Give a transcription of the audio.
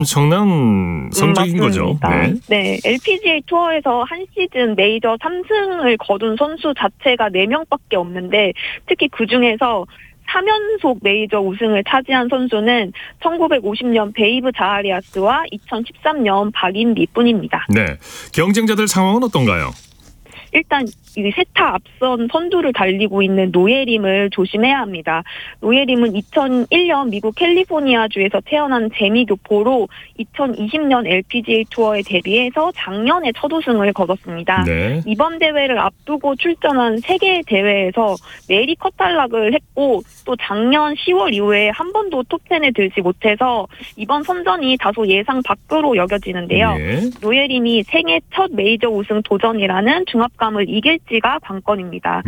엄청난 성적인 거죠. 맞습니다. 네, LPGA 투어에서 한 시즌 메이저 3승을 거둔 선수 자체가 4명밖에 없는데 특히 그중에서 3연속 메이저 우승을 차지한 선수는 1950년 베이브 자하리아스와 2013년 박인비뿐입니다. 네, 경쟁자들 상황은 어떤가요? 일단 이 세타 앞선 선두를 달리고 있는 노예림을 조심해야 합니다. 노예림은 2001년 미국 캘리포니아주에서 태어난 재미교포로 2020년 LPGA 투어에 데뷔해서 작년에 첫 우승을 거뒀습니다. 네. 이번 대회를 앞두고 출전한 세계 대회에서 내리 컷 탈락을 했고 또 작년 10월 이후에 한 번도 톱10에 들지 못해서 이번 선전이 다소 예상 밖으로 여겨지는데요. 네. 노예림이 생애 첫 메이저 우승 도전이라는 중압감을 이길지가 관건입니다.